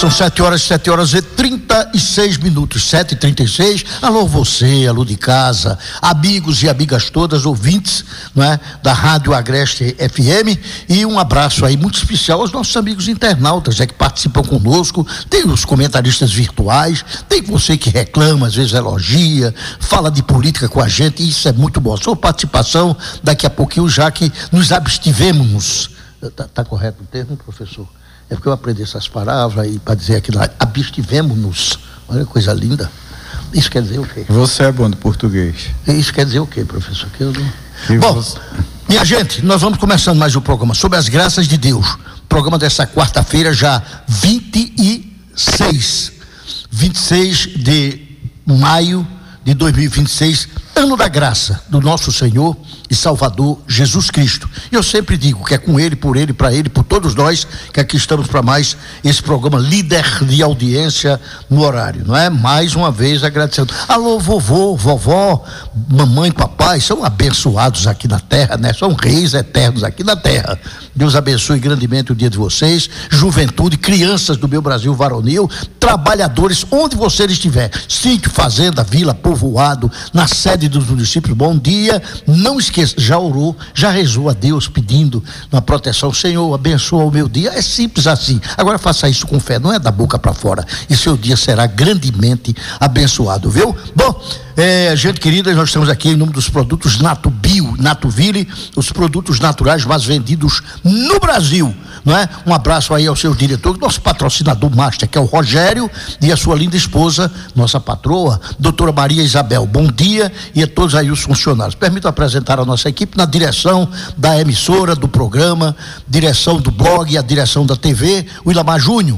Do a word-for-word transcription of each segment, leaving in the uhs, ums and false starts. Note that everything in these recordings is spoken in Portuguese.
São sete horas, sete horas e trinta e seis minutos, sete e trinta e seis. Alô você, alô de casa, amigos e amigas todas, ouvintes, não é, da Rádio Agreste F M, e um abraço aí muito especial aos nossos amigos internautas, é, que participam conosco. Tem os comentaristas virtuais, tem você que reclama, às vezes elogia, fala de política com a gente, e isso é muito bom. A sua participação, daqui a pouquinho, já que nos abstivemos. Tá, tá correto o termo, professor? É porque eu aprendi essas palavras e para dizer aquilo lá, abstivemos-nos. Olha que coisa linda. Isso quer dizer o quê? Você é bom de português. Isso quer dizer o quê, professor? Que eu não... que Bom, você... minha gente, nós vamos começando mais um programa sobre as graças de Deus. Programa dessa quarta-feira, já vinte e seis. vinte e seis de maio de dois mil e vinte e seis, ano da graça do nosso Senhor e Salvador Jesus Cristo. E eu sempre digo que é com Ele, por Ele, para Ele, por todos nós que aqui estamos para mais esse programa líder de audiência no horário, não é? Mais uma vez agradecendo. Alô, vovô, vovó, mamãe, papai, são abençoados aqui na terra, né? São reis eternos aqui na terra. Deus abençoe grandemente o dia de vocês, juventude, crianças do meu Brasil varonil, trabalhadores, onde você estiver, sítio, fazenda, vila, povoado, na sede dos municípios, bom dia. Não esqueça, já orou, já rezou a Deus pedindo uma proteção. Senhor, abençoa o meu dia. É simples assim. Agora faça isso com fé, não é da boca para fora, e seu dia será grandemente abençoado, viu? Bom, é, gente querida, nós estamos aqui em nome dos produtos Natubio, Natuville, os produtos naturais mais vendidos no Brasil, não é? Um abraço aí ao seu diretor, nosso patrocinador master, que é o Rogério, e a sua linda esposa, nossa patroa, doutora Maria Isabel. Bom dia, e a todos aí os funcionários. Permito apresentar a nossa equipe na direção da emissora, do programa, direção do blog e a direção da T V, o Ilamar Júnior.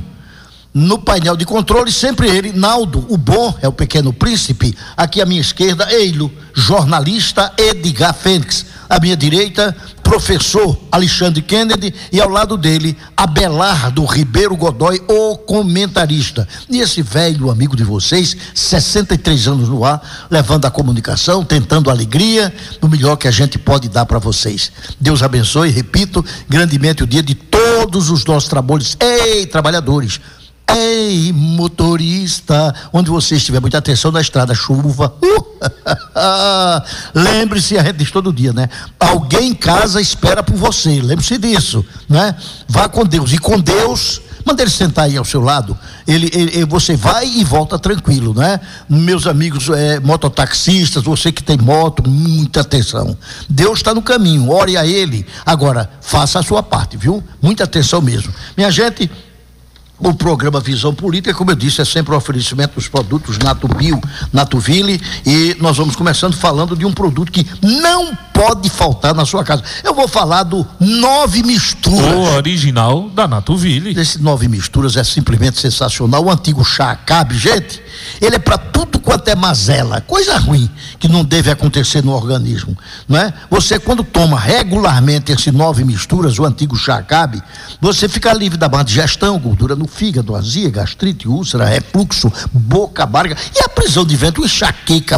No painel de controle, sempre ele, Naldo, o bom, é o pequeno príncipe. Aqui à minha esquerda, Eilo, jornalista Edgar Fênix. À minha direita, professor Alexandre Kennedy, e ao lado dele, Abelardo Ribeiro Godoy, o comentarista. E esse velho amigo de vocês, sessenta e três anos no ar, levando a comunicação, tentando alegria, no melhor que a gente pode dar para vocês. Deus abençoe, repito, grandemente o dia de todos os nossos trabalhos. Ei, trabalhadores! Ei, motorista, onde você estiver, muita atenção na estrada, chuva. Uh, lembre-se, a gente diz todo dia, né? Alguém em casa espera por você, lembre-se disso, né? Vá com Deus, e com Deus, manda ele sentar aí ao seu lado, ele, ele, você vai e volta tranquilo, né? Meus amigos é, mototaxistas, você que tem moto, muita atenção. Deus está no caminho, ore a Ele. Agora, faça a sua parte, viu? Muita atenção mesmo. Minha gente, o programa Visão Política, como eu disse, é sempre um oferecimento dos produtos Natubio, Natuville, e nós vamos começando falando de um produto que não pode faltar na sua casa. Eu vou falar do Nove Misturas. O original da Natuville. Esse Nove Misturas é simplesmente sensacional. O antigo chá Acabe, gente, ele é para tudo quanto é mazela, coisa ruim que não deve acontecer no organismo, não é? Você, quando toma regularmente esse Nove Misturas, o antigo chá Acabe, você fica livre da má digestão, gordura no fígado, azia, gastrite, úlcera, refluxo, boca amarga e a prisão de ventre, enxaqueca.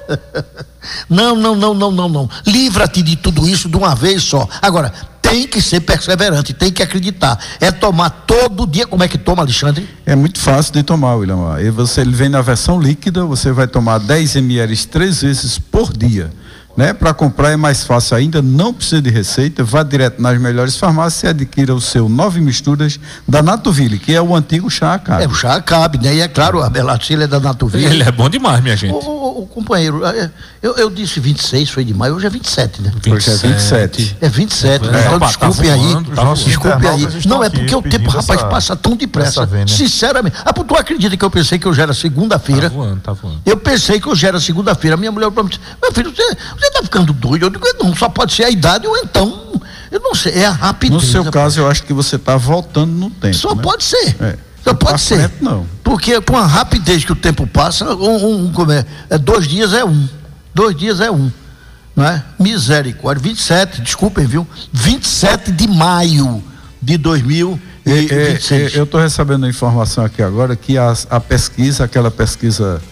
Não, não, não, não, não, não. Livra-te de tudo isso de uma vez só. Agora, tem que ser perseverante, tem que acreditar. É tomar todo dia. Como é que toma, Alexandre? É muito fácil de tomar, William. E você, ele vem na versão líquida, você vai tomar dez mililitros três vezes por dia. Né? Para comprar é mais fácil ainda, não precisa de receita, vá direto nas melhores farmácias e adquira o seu Nove Misturas da Natuville, que é o antigo chá Acabe. É o chá Acabe, né? E é claro, a Belarcilha é da Natuville. Ele é bom demais, minha gente. O, o, o companheiro, eu, eu disse vinte e seis, foi de maio, hoje é vinte e sete, né? Hoje é vinte e sete. É vinte e sete, é, então tá desculpem aí, desculpem aí. Não, é porque o tempo, essa, rapaz, passa tão depressa, sinceramente. Ah, tu acredita que eu pensei que hoje era segunda-feira? Tá voando, tá voando. Eu pensei que hoje era segunda-feira, minha mulher falou, meu filho, você, você tá ficando doido? Eu digo, não, só pode ser a idade ou então, eu não sei, é a rapidez. No seu caso, eu acho que você está voltando no tempo. Só né? pode ser. É. Só pode ser. Frente, não. Porque com a rapidez que o tempo passa, um, um, como é, é, dois dias é um. Dois dias é um. Não é? Misericórdia. vinte e sete, desculpem, viu? vinte e sete de maio de dois mil e vinte e seis. É, é, eu estou recebendo a informação aqui agora que a, a pesquisa, aquela pesquisa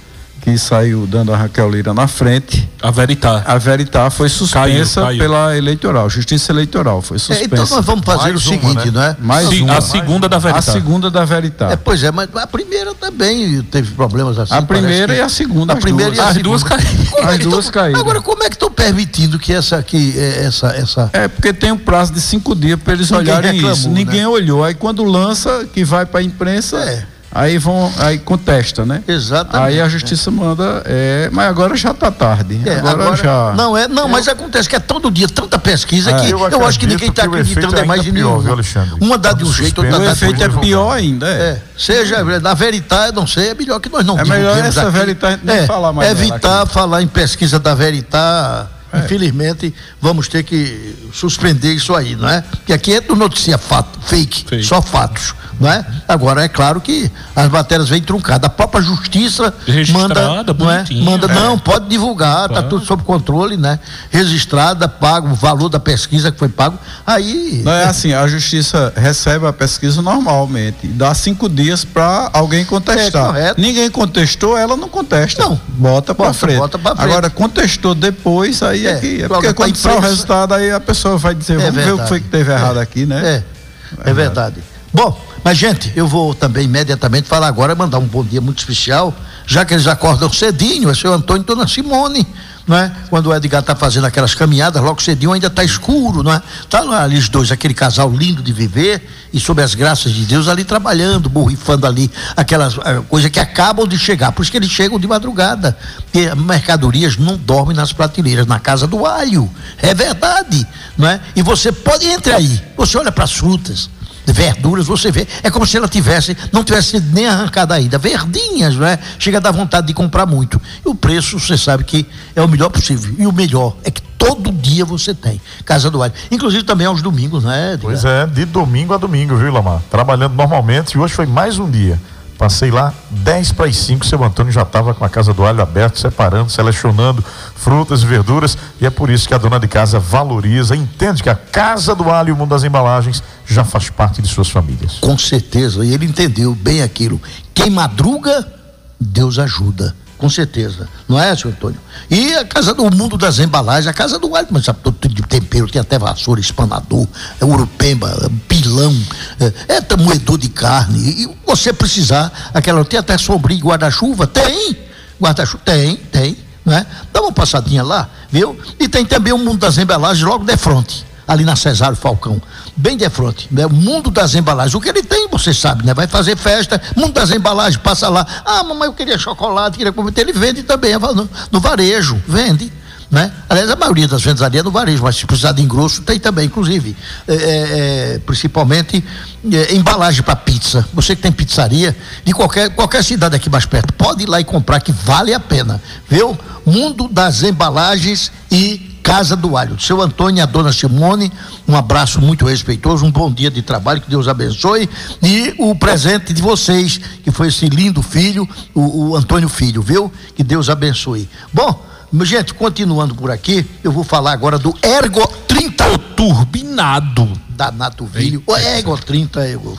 que saiu dando a Raquel Lira na frente. A Veritar. A Veritar foi suspensa caiu, caiu. pela eleitoral, Justiça Eleitoral foi suspensa. É, então nós vamos fazer mais o seguinte, uma, né? né? Mais Sim, uma. A segunda da Veritar. A segunda da Veritar. É, pois é, mas a primeira também teve problemas assim. A primeira que... e a segunda. A primeira duas. e a as segunda. duas caíram. As duas caíram. Agora, como é que estão permitindo que essa aqui, essa, essa... É, porque tem um prazo de cinco dias para eles Ninguém olharem reclamou, isso. Ninguém né? olhou. Aí quando lança, que vai para a imprensa... É. Aí vão, aí contesta, né? Exatamente. Aí a justiça manda, é, mas agora já está tarde. É, agora, agora já. Não é, não, é. mas acontece que é todo dia tanta pesquisa é. que eu, eu acho que ninguém está acreditando é mais de nenhum. Uma dá de um jeito, outra dá de outro. O efeito é pior ainda. É. é. Seja na Veritar, eu não sei, é melhor que nós não. É melhor essa aqui. Veritar nem é, falar mais. Evitar falar em pesquisa da Veritar. É. Infelizmente, vamos ter que suspender isso aí, não é? Porque aqui é do notícia fato, fake, fake, só fatos, não é? Agora, é claro que as matérias vêm truncadas. A própria justiça manda, não é? Manda, é. não, pode divulgar, está tudo sob controle, né? Registrada, pago, o valor da pesquisa que foi pago, aí... Não é assim, a justiça recebe a pesquisa normalmente, dá cinco dias para alguém contestar. É, Ninguém contestou, ela não contesta. Não. Bota para frente. Bota pra frente. Agora, contestou depois, aí é, é, é porque quando sai o resultado, aí a pessoa vai dizer, vamos é ver o que foi que teve errado é, aqui, né? É, é verdade. Bom, mas gente, eu vou também imediatamente falar agora, mandar um bom dia muito especial, já que eles acordam cedinho, é seu Antônio e Dona Simone, não é? Quando o Edgar está fazendo aquelas caminhadas, logo cedinho ainda está escuro, não é? Tá lá ali os dois, aquele casal lindo de viver e sob as graças de Deus ali trabalhando, borrifando ali aquelas uh, coisas que acabam de chegar, por isso que eles chegam de madrugada, porque mercadorias não dormem nas prateleiras, na Casa do Alho, é verdade, não é? E você pode entrar aí, você olha para as frutas, verduras, você vê, é como se ela tivesse, não tivesse nem arrancada ainda, verdinhas, não é? Chega a dar vontade de comprar muito, e o preço, você sabe que é o melhor possível, e o melhor é que todo dia você tem Casa do Alho, inclusive também aos domingos, não é? Pois é, de domingo a domingo, viu, Lamar? Trabalhando normalmente, e hoje foi mais um dia. Passei lá, dez para as cinco, seu Antônio já estava com a Casa do Alho aberta, separando, selecionando frutas e verduras, e é por isso que a dona de casa valoriza, entende que a Casa do Alho e o mundo das embalagens já faz parte de suas famílias. Com certeza, e ele entendeu bem aquilo. Quem madruga, Deus ajuda. Com certeza, não é, senhor Antônio? E a casa do mundo das embalagens, a Casa do Alho, mas sabe, todo tipo de tempero, tem até vassoura, espanador, é urupemba, pilão, é, é moedor de carne, e você precisar, aquela, tem até sombrinha e guarda-chuva, tem, guarda-chuva, tem, tem, não é? Dá uma passadinha lá, viu? E tem também o mundo das embalagens logo de frente, ali na Cesário Falcão, bem de frente, né? O mundo das embalagens, o que ele tem, você sabe, né? Vai fazer festa, mundo das embalagens, passa lá, ah, mamãe, eu queria chocolate, queria comer, ele vende também, no, no varejo, vende, né? Aliás, a maioria das vendas ali é no varejo, mas se precisar de engrosso, tem também, inclusive, é, é, principalmente, é, embalagem para pizza, você que tem pizzaria, de qualquer, qualquer cidade aqui mais perto, pode ir lá e comprar, que vale a pena, viu? Mundo das embalagens e Casa do Alho, seu Antônio e a dona Simone, um abraço muito respeitoso, um bom dia de trabalho, que Deus abençoe, e o presente de vocês, que foi esse lindo filho, o, o Antônio Filho, viu? Que Deus abençoe. Bom, gente, continuando por aqui, eu vou falar agora do Ergo trinta. O turbinado da Natuville, o Ergo trinta,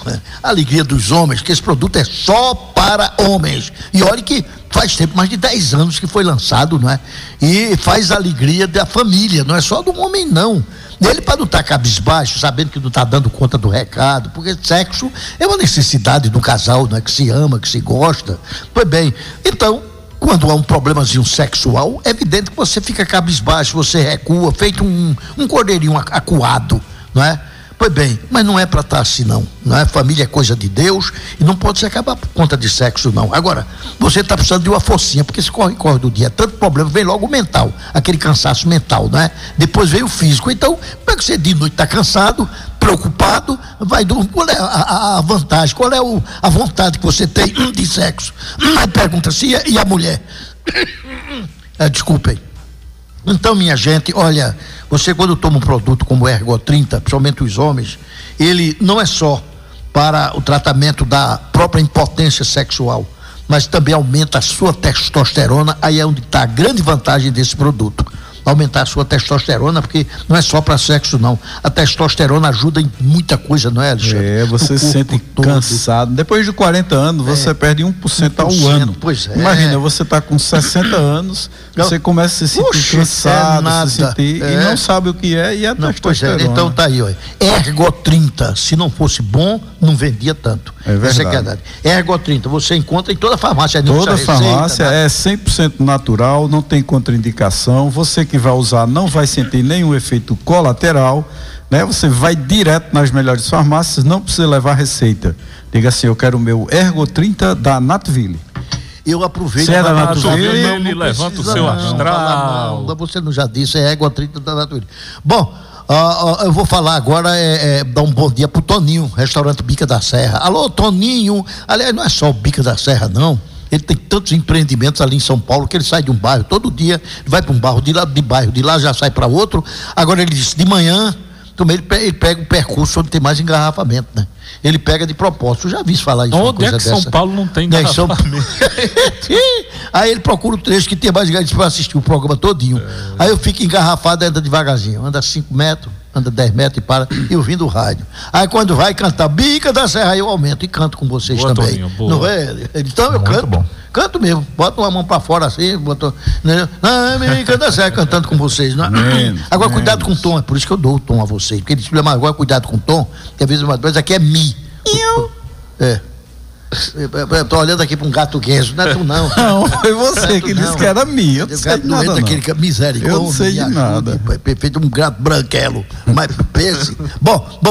a alegria dos homens, que esse produto é só para homens, e olha que faz tempo, mais de dez anos que foi lançado, não é? E faz a alegria da família, não é só do homem, não. Ele, para não estar cabisbaixo, sabendo que não está dando conta do recado, porque sexo é uma necessidade do casal, não é? Que se ama, que se gosta. Pois bem, então, quando há um problemazinho sexual, é evidente que você fica cabisbaixo, você recua, feito um, um cordeirinho acuado, não é? Pois bem, mas não é para estar assim não, não é? Família é coisa de Deus e não pode se acabar por conta de sexo não. Agora, você está precisando de uma forcinha, porque esse corre-corre do dia, tanto problema, vem logo o mental, aquele cansaço mental, não é? Depois vem o físico, então, como é que você de noite está cansado, preocupado, vai dormir, qual é a, a vantagem, qual é o, a vontade que você tem de sexo? Aí pergunta assim, e a mulher? Ah, desculpem. Então, minha gente, olha, você quando toma um produto como o Ergo trinta, principalmente os homens, ele não é só para o tratamento da própria impotência sexual, mas também aumenta a sua testosterona, aí é onde está a grande vantagem desse produto. aumentar a sua testosterona, porque não é só para sexo, não. A testosterona ajuda em muita coisa, não é, Alexandre? É, você se sente todo. cansado. Depois de quarenta anos, você É. perde um por cento ao um por cento, ano. pois é. Imagina, você está com sessenta anos, Não. você começa a se sentir Puxa, cansado, é nada. se sentir, É. e não sabe o que é, e a Não, pois é, testosterona. então tá aí, ó. Ergo trinta, se não fosse bom, não vendia tanto. É verdade. Essa é a verdade. Ergo trinta, você encontra em toda farmácia. não Toda precisa receita, farmácia nada. é cem por cento natural, não tem contraindicação. Você que vai usar não vai sentir nenhum efeito colateral, né? Você vai direto nas melhores farmácias, não precisa levar receita. Diga assim, eu quero o meu Ergo trinta da Natville. Eu aproveito. Se é da pra- Natville, não, não ele levanta o precisa seu não, astral. fala não, você não já disse, é Égua trinta da Natville. Bom, ah, ah, eu vou falar agora, é, é, dar um bom dia pro Toninho, restaurante Bica da Serra. Alô, Toninho. Aliás, não é só o Bica da Serra, não. Ele tem tantos empreendimentos ali em São Paulo que ele sai de um bairro todo dia, vai para um bairro, de lá de bairro, de lá já sai para outro. Agora ele disse, de manhã, também ele, pe- ele pega o percurso onde tem mais engarrafamento, né? Ele pega de propósito. Eu já vi falar isso. uma Onde é coisa que São dessa. Paulo não tem Né, em São engarrafamento? Aí ele procura o trecho que tem mais gás para assistir o programa todinho. Aí eu fico engarrafado, anda devagarzinho, anda cinco metros, anda dez metros e para, e ouvindo o rádio. Aí quando vai cantar Bica da Serra, aí eu aumento e canto com vocês Boa, também. Toninho, boa. Não é? Então eu Muito canto. bom. Canto mesmo, bota uma mão para fora assim, bota, né? Ah, Bica da Serra cantando com vocês. Não é? Menos, Agora menos. cuidado com o tom, é por isso que eu dou o tom a vocês. Porque eles falam, agora cuidado com o tom, que às vezes uma coisa aqui é mi. É. Eu tô olhando aqui para um gato gueso, não é tu não. Não, foi você que Não. disse que era mim. Eu não O sei gato de nada, doente, não. aquele que é misericórdia. Eu não sei de me ajude, nada. pai, feito um gato branquelo, mas pense. Bom, bom.